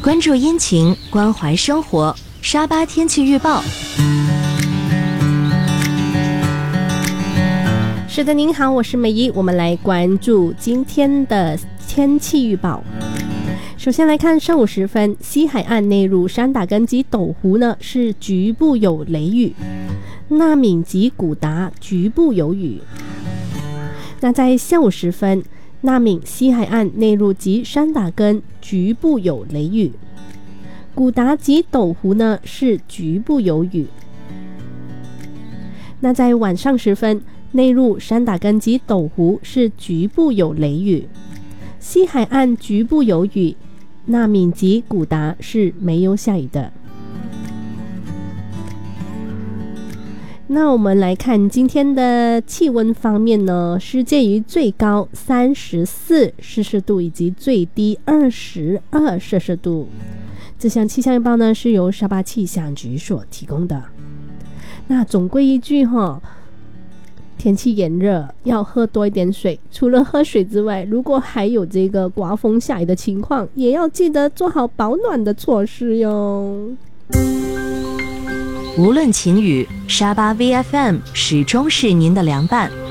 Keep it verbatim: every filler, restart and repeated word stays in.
关注阴晴，关怀生活。沙巴天气预报。 是的，您好，我是美仪，我们来关注今天的天气预报。首先来看上午时分，西海岸内陆山打根及斗湖呢是局部有雷雨，纳敏及古达局部有雨。那在下午时分，纳敏西海岸内陆及山打根局部有雷雨，古达及斗湖呢是局部有雨。那在晚上时分，内陆山打根及斗湖是局部有雷雨，西海岸局部有雨，纳敏及古达是没有下雨的。那我们来看今天的气温方面呢，是介于最高三十四摄氏度以及最低二十二摄氏度。这项气象预报呢是由沙巴气象局所提供的。那总归一句哈，天气炎热要喝多一点水，除了喝水之外，如果还有这个刮风下雨的情况，也要记得做好保暖的措施哟。 无论晴雨，沙巴 V F M 始终是您的良伴。